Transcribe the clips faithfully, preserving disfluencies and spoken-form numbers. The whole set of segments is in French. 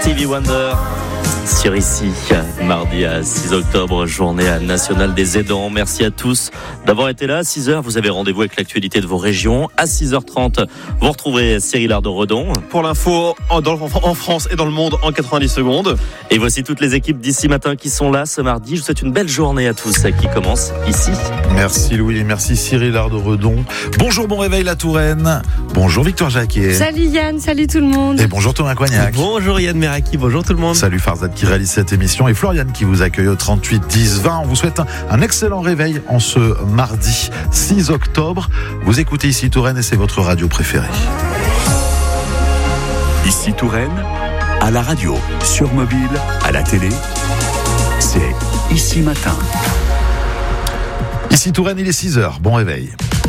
Stevie Wonder sur ici, mardi à six octobre, journée nationale des aidants. Merci à tous d'avoir été là. À six heures, vous avez rendez-vous avec l'actualité de vos régions. À six heures trente, vous retrouverez Cyril Ardo-Redon. Pour l'info, en, dans, en France et dans le monde en quatre-vingt-dix secondes. Et voici toutes les équipes d'ici matin qui sont là ce mardi. Je vous souhaite une belle journée à tous qui commence ici. Merci Louis et merci Cyril Ardo-Redon. Bonjour, bon réveil la Touraine. Bonjour Victoire Jacquet. Salut Yann, salut tout le monde. Et bonjour Thomas Coignac. Bonjour Yann Meraki, bonjour tout le monde. Salut Farzad qui réalise cette émission et Floriane qui vous accueille au trente-huit dix vingt. On vous souhaite un, un excellent réveil en ce mardi six octobre. Vous écoutez Ici Touraine et c'est votre radio préférée. Ici Touraine, à la radio, sur mobile, à la télé, c'est Ici Matin. Ici Touraine, il est six heures. Bon réveil.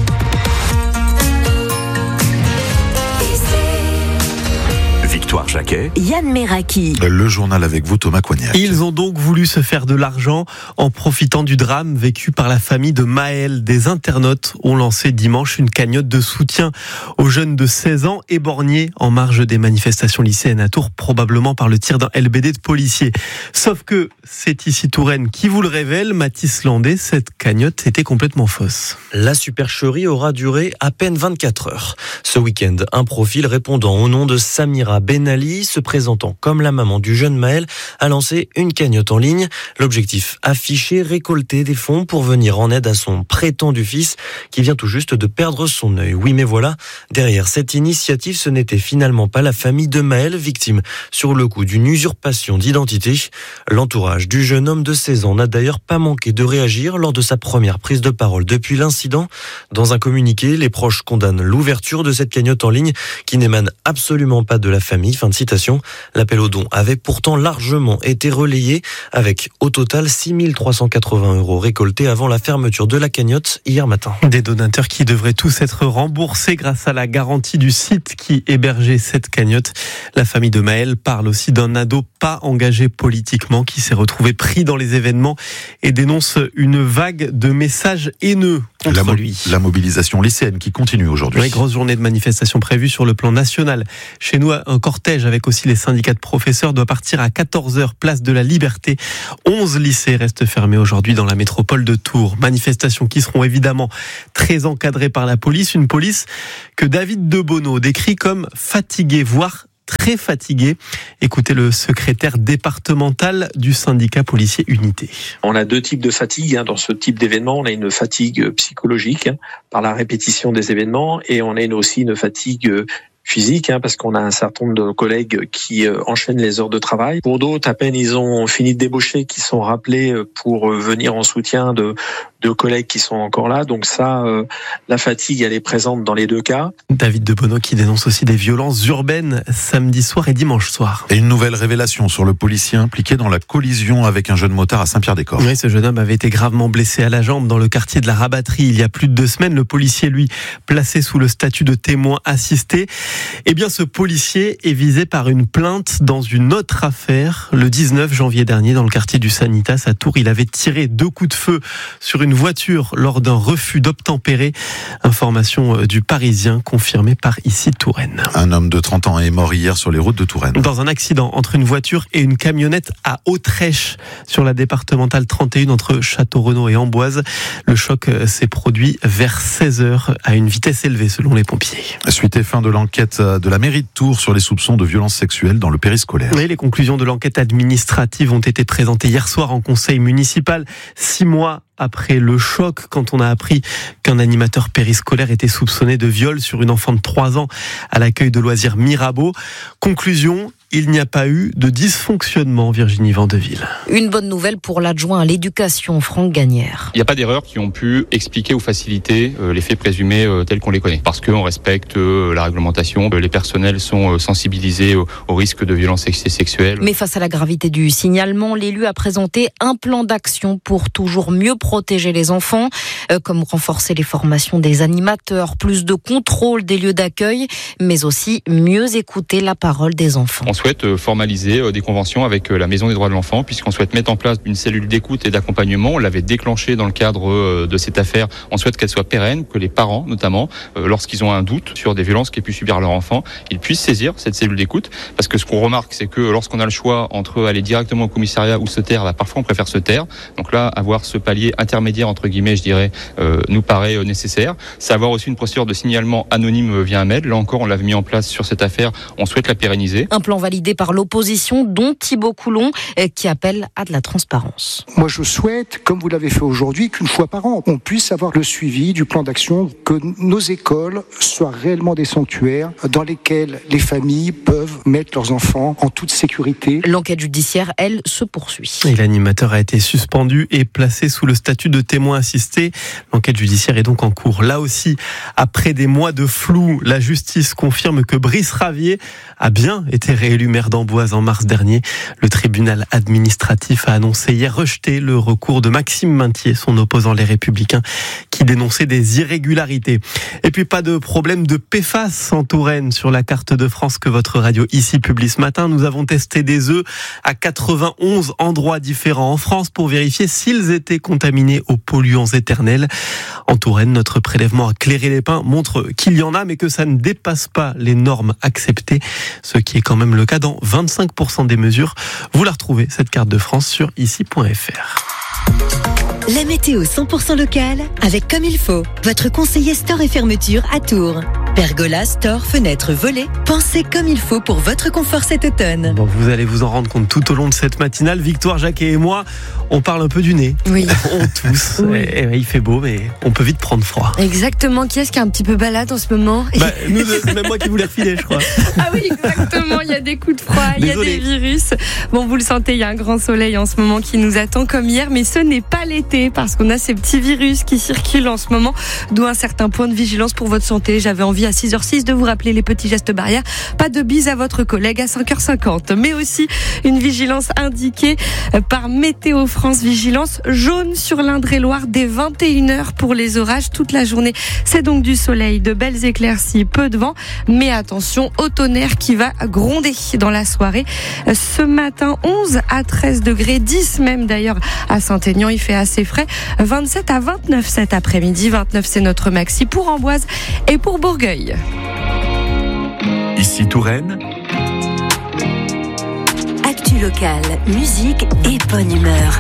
Victoire Jacquet, Yann Meraki. Le journal avec vous, Thomas Coignac. Ils ont donc voulu se faire de l'argent en profitant du drame vécu par la famille de Maël. Des internautes ont lancé dimanche une cagnotte de soutien aux jeunes de seize ans éborgnés en marge des manifestations lycéennes à Tours, probablement par le tir d'un L B D de policiers. Sauf que c'est ici Touraine qui vous le révèle, Mathis Landais, cette cagnotte était complètement fausse. La supercherie aura duré à peine vingt-quatre heures. Ce week-end, un profil répondant au nom de Samira Ben Ali, se présentant comme la maman du jeune Maël, a lancé une cagnotte en ligne. L'objectif, afficher, récolter des fonds pour venir en aide à son prétendu fils qui vient tout juste de perdre son œil. Oui, mais voilà, derrière cette initiative, ce n'était finalement pas la famille de Maël, victime sur le coup d'une usurpation d'identité. L'entourage du jeune homme de seize ans n'a d'ailleurs pas manqué de réagir lors de sa première prise de parole depuis l'incident. Dans un communiqué, les proches condamnent l'ouverture de cette cagnotte en ligne qui n'émane absolument pas de la famille. Fin de citation. L'appel aux dons avait pourtant largement été relayé avec au total six mille trois cent quatre-vingts euros récoltés avant la fermeture de la cagnotte hier matin. Des donateurs qui devraient tous être remboursés grâce à la garantie du site qui hébergeait cette cagnotte. La famille de Maël parle aussi d'un ado pas engagé politiquement qui s'est retrouvé pris dans les événements et dénonce une vague de messages haineux contre la mo- lui. La mobilisation lycéenne qui continue aujourd'hui. Oui, grosse journée de manifestation prévue sur le plan national. Chez nous, un cortège avec aussi les syndicats de professeurs doit partir à quatorze heures, place de la Liberté. onze lycées restent fermés aujourd'hui dans la métropole de Tours. Manifestations qui seront évidemment très encadrées par la police. Une police que David Debono décrit comme fatiguée, voire très fatigué. Écoutez le secrétaire départemental du syndicat policier Unité. On a deux types de fatigue hein, dans ce type d'événement. On a une fatigue psychologique hein, par la répétition des événements et on a une, aussi une fatigue physique, hein, parce qu'on a un certain nombre de collègues qui euh, enchaînent les heures de travail. Pour d'autres, à peine ils ont fini de débaucher, qui sont rappelés pour euh, venir en soutien de, de collègues qui sont encore là. Donc ça, euh, la fatigue, elle est présente dans les deux cas. David Debono qui dénonce aussi des violences urbaines samedi soir et dimanche soir. Et une nouvelle révélation sur le policier impliqué dans la collision avec un jeune motard à Saint-Pierre-des-Corps. Oui, ce jeune homme avait été gravement blessé à la jambe dans le quartier de la Rabatterie il y a plus de deux semaines. Le policier, lui, placé sous le statut de témoin assisté. Eh bien, ce policier est visé par une plainte dans une autre affaire. Le dix-neuf janvier dernier, dans le quartier du Sanitas à Tours, il avait tiré deux coups de feu sur une voiture lors d'un refus d'obtempérer. Information du Parisien confirmée par ici Touraine. Un homme de trente ans est mort hier sur les routes de Touraine. Dans un accident entre une voiture et une camionnette à Autrèche, sur la départementale trente et un entre Château-Renaud et Amboise. Le choc s'est produit vers seize heures à une vitesse élevée selon les pompiers. Suite et fin de l'enquête de la mairie de Tours sur les soupçons de violences sexuelles dans le périscolaire. Et les conclusions de l'enquête administrative ont été présentées hier soir en conseil municipal, six mois après le choc, quand on a appris qu'un animateur périscolaire était soupçonné de viol sur une enfant de trois ans à l'accueil de loisirs Mirabeau. Conclusion, il n'y a pas eu de dysfonctionnement, Virginie Vandeville. Une bonne nouvelle pour l'adjoint à l'éducation, Franck Gagnère. Il n'y a pas d'erreurs qui ont pu expliquer ou faciliter les faits présumés tels qu'on les connaît. Parce qu'on respecte la réglementation, les personnels sont sensibilisés au risque de violences sexuelles. Mais face à la gravité du signalement, l'élu a présenté un plan d'action pour toujours mieux protéger les enfants, comme renforcer les formations des animateurs, plus de contrôle des lieux d'accueil, mais aussi mieux écouter la parole des enfants. On souhaite formaliser des conventions avec la Maison des droits de l'enfant, puisqu'on souhaite mettre en place une cellule d'écoute et d'accompagnement. On l'avait déclenchée dans le cadre de cette affaire. On souhaite qu'elle soit pérenne, que les parents, notamment, lorsqu'ils ont un doute sur des violences qu'ait pu subir leur enfant, ils puissent saisir cette cellule d'écoute. Parce que ce qu'on remarque, c'est que lorsqu'on a le choix entre aller directement au commissariat ou se taire, bah, parfois on préfère se taire. Donc là, avoir ce palier intermédiaire, entre guillemets, je dirais, euh, nous paraît euh, nécessaire. C'est avoir aussi une procédure de signalement anonyme via un mail. Là encore, on l'avait mis en place sur cette affaire. On souhaite la pérenniser. Un plan validé par l'opposition, dont Thibault Coulon, qui appelle à de la transparence. Moi, je souhaite, comme vous l'avez fait aujourd'hui, qu'une fois par an, on puisse avoir le suivi du plan d'action, que nos écoles soient réellement des sanctuaires dans lesquels les familles peuvent mettre leurs enfants en toute sécurité. L'enquête judiciaire, elle, se poursuit. Et l'animateur a été suspendu et placé sous le statut de témoin assisté. L'enquête judiciaire est donc en cours. Là aussi, après des mois de flou, la justice confirme que Brice Ravier a bien été réélu maire d'Amboise en mars dernier. Le tribunal administratif a annoncé hier rejeter le recours de Maxime Maintier, son opposant Les Républicains, qui dénonçait des irrégularités. Et puis pas de problème de P F A S en Touraine. Sur la carte de France que votre radio ici publie ce matin, nous avons testé des œufs à quatre-vingt-onze endroits différents en France pour vérifier s'ils étaient contaminés aux polluants éternels. En Touraine, notre prélèvement à Cléré-les-Pins montre qu'il y en a, mais que ça ne dépasse pas les normes acceptées, ce qui est quand même le cas dans vingt-cinq pour cent des mesures. Vous la retrouvez, cette carte de France, sur ici point f r. La météo cent pour cent locale avec Comme il faut, votre conseiller store et fermeture à Tours. Pergola, store, fenêtres, volets, pensez comme il faut pour votre confort cet automne. Bon, vous allez vous en rendre compte tout au long de cette matinale. Victoire, Jacquet et moi, on parle un peu du nez. Oui. On tousse. Oui. Et, et, il fait beau, mais on peut vite prendre froid. Exactement. Qui est-ce qui est un petit peu balade en ce moment? Bah, nous, c'est même moi qui vous l'ai refilé, je crois. Ah oui, exactement. Il y a des coups de froid, il y a des virus. Bon, vous le sentez, il y a un grand soleil en ce moment qui nous attend comme hier, mais ce n'est pas l'été parce qu'on a ces petits virus qui circulent en ce moment, d'où un certain point de vigilance pour votre santé. J'avais envie à six heures six de vous rappeler les petits gestes barrières. Pas de bise à votre collègue à cinq heures cinquante, mais aussi une vigilance indiquée par Météo France. Vigilance jaune sur l'Indre-et-Loire dès vingt et une heures pour les orages toute la journée. C'est donc du soleil, de belles éclaircies, peu de vent, mais attention au tonnerre qui va gronder dans la soirée. Ce matin, onze à treize degrés, dix même d'ailleurs à Saint-Aignan, il fait assez frais. vingt-sept à vingt-neuf cet après-midi, vingt-neuf c'est notre maxi pour Amboise et pour Bourgueil. Ici Touraine. Actu locale, musique et bonne humeur.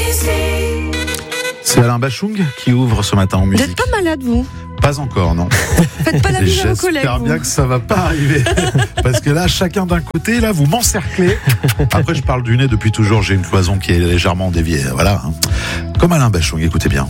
C'est Alain Bachung qui ouvre ce matin en Vous musique. n'êtes pas malade, vous? Pas encore, non. Faites pas la bise à vos collègues. J'espère bien vous. que ça va pas arriver. Parce que là, chacun d'un côté, là, vous m'encerclez. Après, je parle du nez depuis toujours. J'ai une cloison qui est légèrement déviée. Voilà. Comme Alain Bachung, écoutez bien.